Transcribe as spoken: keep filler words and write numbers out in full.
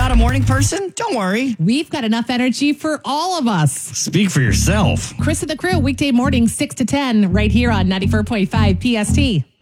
not a morning person? Don't worry. We've got enough energy for all of us. Speak for yourself. Chris and the Crew, weekday morning, six to ten, right here on ninety-four point five P S T.